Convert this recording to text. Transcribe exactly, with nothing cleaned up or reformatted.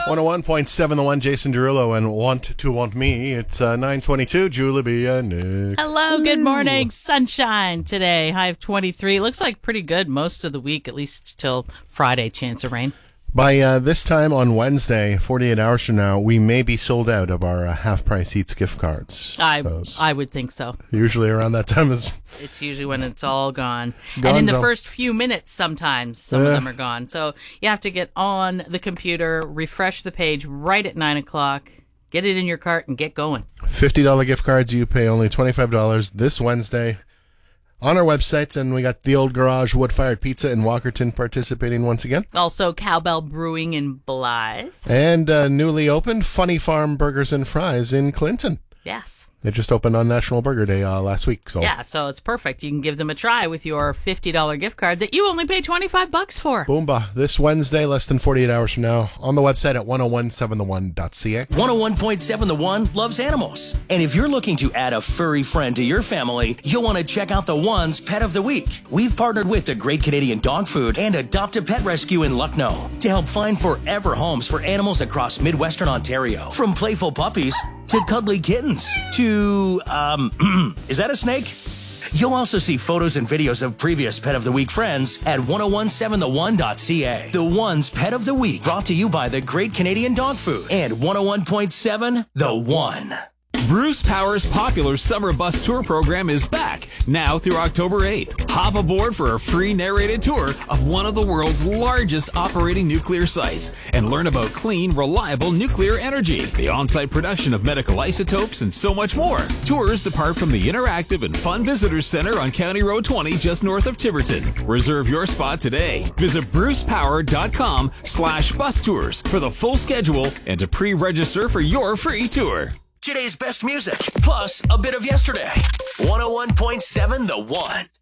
one oh one point seven The One, Jason Derulo and Want to Want Me. It's uh, nine twenty-two, Julie and Nick. Hello, good morning. Sunshine today, high of twenty-three. Looks like pretty good most of the week, at least till Friday, chance of rain. By uh, this time on Wednesday, forty-eight hours from now, we may be sold out of our uh, half-price Eats gift cards. I Those. I would think so. Usually around that time is... It's usually when it's all gone. Gonzo. And in the first few minutes, sometimes, some Uh. of them are gone. So you have to get on the computer, refresh the page right at nine o'clock, get it in your cart, and get going. fifty dollars gift cards, you pay only twenty-five dollars this Wednesday on our website. And we got the Old Garage Wood-Fired Pizza in Walkerton participating once again. Also, Cowbell Brewing in Blythe. And uh, newly opened Funny Farm Burgers and Fries in Clinton. Yes. They just opened on National Burger Day uh, last week. So Yeah, so it's perfect. You can give them a try with your fifty dollars gift card that you only pay twenty-five bucks for. Boomba. This Wednesday, less than forty-eight hours from now, on the website at one oh one seven the one dot c a. one oh one point seven The One loves animals. And if you're looking to add a furry friend to your family, you'll want to check out The One's Pet of the Week. We've partnered with the Great Canadian Dog Food and Adopt a Pet Rescue in Lucknow to help find forever homes for animals across Midwestern Ontario. From playful puppies to cuddly kittens to, um, is that a snake? You'll also see photos and videos of previous Pet of the Week friends at one oh one seven the one dot c a. The One's Pet of the Week, brought to you by the Great Canadian Dog Food and one oh one point seven The One. Bruce Power's popular summer bus tour program is back, now through October eighth. Hop aboard for a free narrated tour of one of the world's largest operating nuclear sites and learn about clean, reliable nuclear energy, the on-site production of medical isotopes, and so much more. Tours depart from the interactive and fun visitors center on County Road twenty just north of Tiverton. Reserve your spot today. Visit brucepower.com slash bus tours for the full schedule and to pre-register for your free tour. Today's best music, plus a bit of yesterday. one oh one point seven The One.